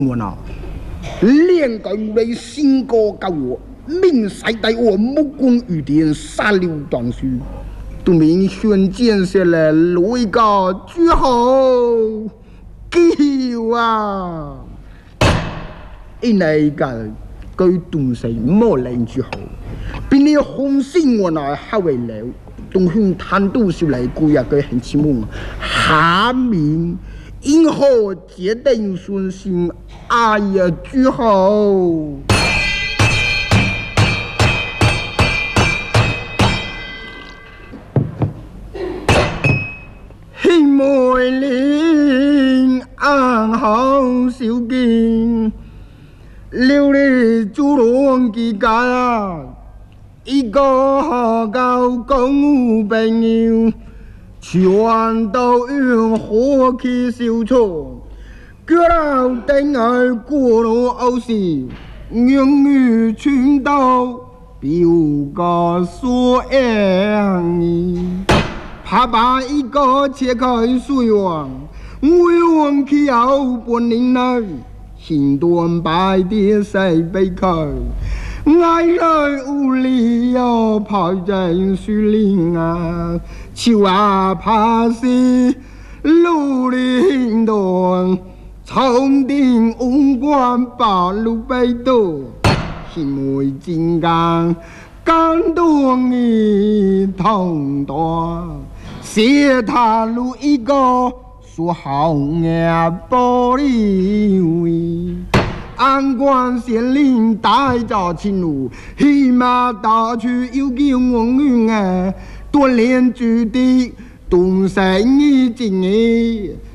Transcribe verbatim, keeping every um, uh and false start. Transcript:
我呢，两个人新歌高我，明赛带我目光雨点，杀流断续，都明显见下来路一个句号，叫啊！一那个佢东西冇人句号，比你红心我那还为了，东乡贪多出来，故呀佢很起梦，下面。因何决定顺心？哎呀，句号！希梅林安好小見，料理豬籠之間，一個下教公朋友。全都用火氣燒出，腳到頂喺過路歐時，讓雨全到標個所樣，怕把一個切開水王，會往起後半年內，心斷敗跌細悲開。愛來無理又跑進樹林啊，樹啊怕是路林斷，重定五官把路背多，心梅金剛感動你痛多，寫他路一個說好嘢玻璃位。安關县令大早前路，起碼打去有見我語啊，多連住的東西你經